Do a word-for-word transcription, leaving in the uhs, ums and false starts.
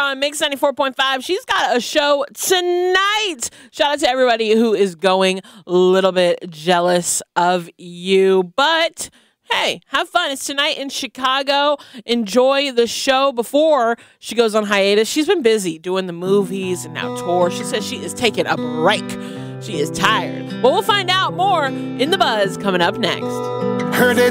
on Mix ninety-four point five. She's got a show tonight. Shout out to everybody who is going a little bit jealous of you. But hey, have fun. It's tonight in Chicago. Enjoy the show before she goes on hiatus. She's been busy doing the movies and now tour. She says she is taking a break. She is tired. Well, we'll find out more in The Buzz coming up next. Heard it.